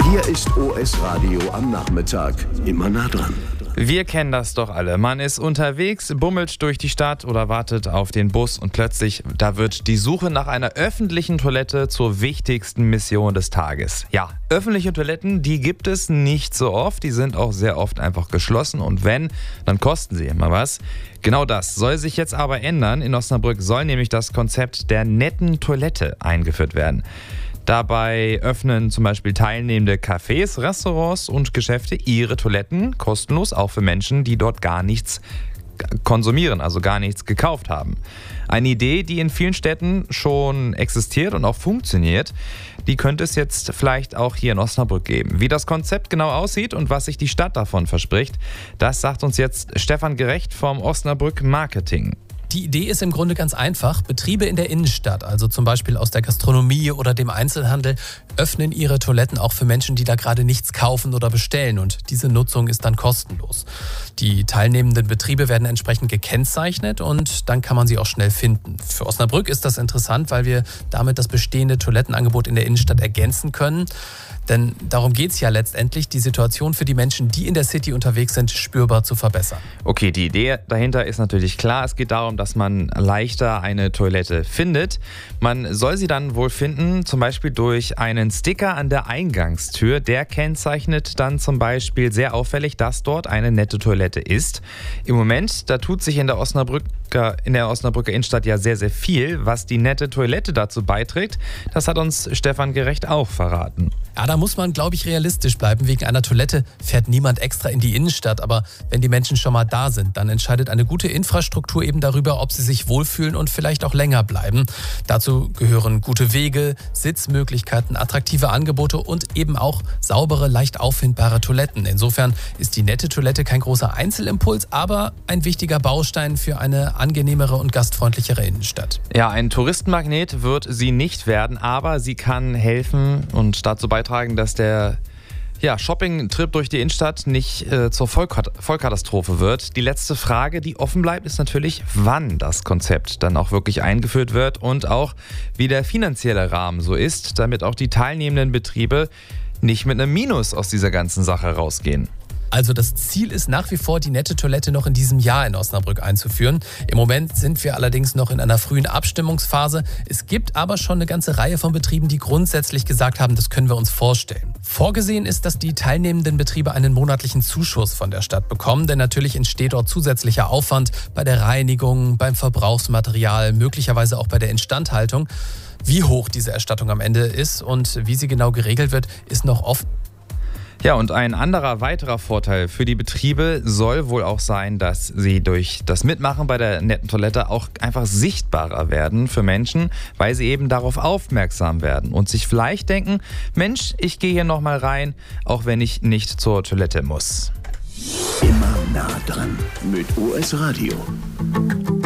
Hier ist OS Radio am Nachmittag. Immer nah dran. Wir kennen das doch alle. Man ist unterwegs, bummelt durch die Stadt oder wartet auf den Bus und plötzlich, da wird die Suche nach einer öffentlichen Toilette zur wichtigsten Mission des Tages. Ja, öffentliche Toiletten, die gibt es nicht so oft. Die sind auch sehr oft einfach geschlossen und wenn, dann kosten sie immer was. Genau das soll sich jetzt aber ändern. In Osnabrück soll nämlich das Konzept der netten Toilette eingeführt werden. Dabei öffnen zum Beispiel teilnehmende Cafés, Restaurants und Geschäfte ihre Toiletten kostenlos, auch für Menschen, die dort gar nichts konsumieren, also gar nichts gekauft haben. Eine Idee, die in vielen Städten schon existiert und auch funktioniert, die könnte es jetzt vielleicht auch hier in Osnabrück geben. Wie das Konzept genau aussieht und was sich die Stadt davon verspricht, das sagt uns jetzt Stefan Gerecht vom Osnabrück Marketing. Die Idee ist im Grunde ganz einfach. Betriebe in der Innenstadt, also zum Beispiel aus der Gastronomie oder dem Einzelhandel, öffnen ihre Toiletten auch für Menschen, die da gerade nichts kaufen oder bestellen. Und diese Nutzung ist dann kostenlos. Die teilnehmenden Betriebe werden entsprechend gekennzeichnet und dann kann man sie auch schnell finden. Für Osnabrück ist das interessant, weil wir damit das bestehende Toilettenangebot in der Innenstadt ergänzen können. Denn darum geht es ja letztendlich, die Situation für die Menschen, die in der City unterwegs sind, spürbar zu verbessern. Okay, die Idee dahinter ist natürlich klar. Es geht darum, dass man leichter eine Toilette findet. Man soll sie dann wohl finden, zum Beispiel durch einen Sticker an der Eingangstür. Der kennzeichnet dann zum Beispiel sehr auffällig, dass dort eine nette Toilette ist. Im Moment, da tut sich in der Osnabrücker Innenstadt ja sehr, sehr viel. Was die nette Toilette dazu beiträgt, das hat uns Stefan Gerecht auch verraten. Ja, da muss man, glaube ich, realistisch bleiben. Wegen einer Toilette fährt niemand extra in die Innenstadt. Aber wenn die Menschen schon mal da sind, dann entscheidet eine gute Infrastruktur eben darüber, ob sie sich wohlfühlen und vielleicht auch länger bleiben. Dazu gehören gute Wege, Sitzmöglichkeiten, attraktive Angebote und eben auch saubere, leicht auffindbare Toiletten. Insofern ist die nette Toilette kein großer Einzelimpuls, aber ein wichtiger Baustein für eine angenehmere und gastfreundlichere Innenstadt. Ja, ein Touristenmagnet wird sie nicht werden, aber sie kann helfen und dazu beitragen, dass der Shopping-Trip durch die Innenstadt nicht zur Vollkatastrophe wird. Die letzte Frage, die offen bleibt, ist natürlich, wann das Konzept dann auch wirklich eingeführt wird und auch wie der finanzielle Rahmen so ist, damit auch die teilnehmenden Betriebe nicht mit einem Minus aus dieser ganzen Sache rausgehen. Also das Ziel ist nach wie vor, die nette Toilette noch in diesem Jahr in Osnabrück einzuführen. Im Moment sind wir allerdings noch in einer frühen Abstimmungsphase. Es gibt aber schon eine ganze Reihe von Betrieben, die grundsätzlich gesagt haben, das können wir uns vorstellen. Vorgesehen ist, dass die teilnehmenden Betriebe einen monatlichen Zuschuss von der Stadt bekommen, denn natürlich entsteht dort zusätzlicher Aufwand bei der Reinigung, beim Verbrauchsmaterial, möglicherweise auch bei der Instandhaltung. Wie hoch diese Erstattung am Ende ist und wie sie genau geregelt wird, ist noch offen. Ja, und ein weiterer Vorteil für die Betriebe soll wohl auch sein, dass sie durch das Mitmachen bei der netten Toilette auch einfach sichtbarer werden für Menschen, weil sie eben darauf aufmerksam werden und sich vielleicht denken, Mensch, ich gehe hier nochmal rein, auch wenn ich nicht zur Toilette muss. Immer nah dran mit OS Radio.